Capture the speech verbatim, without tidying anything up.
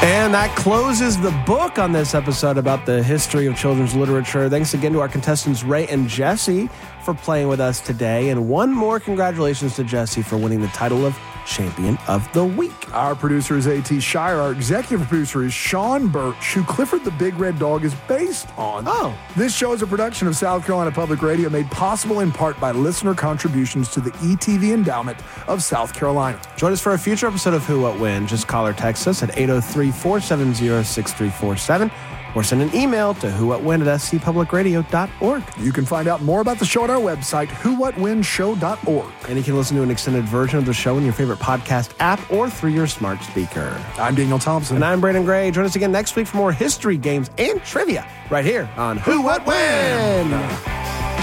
And that closes the book on this episode about the history of children's literature. Thanks again to our contestants Ray and Jesse for playing with us today. And one more congratulations to Jesse for winning the title of Champion of the Week. Our producer is A T Shire. Our executive producer is Sean Birch, who Clifford the Big Red Dog is based on. Oh. This show is a production of South Carolina Public Radio, made possible in part by listener contributions to the E T V Endowment of South Carolina. Join us for a future episode of Who, What, When. Just call or text us at eight oh three, four seven zero, six three four seven or send an email to who what when at s c public radio dot org. You can find out more about the show at our website, who what when show dot org. And you can listen to an extended version of the show in your favorite podcast app or through your smart speaker. I'm Daniel Thompson. And I'm Brandon Gray. Join us again next week for more history, games, and trivia right here on Who, What, When.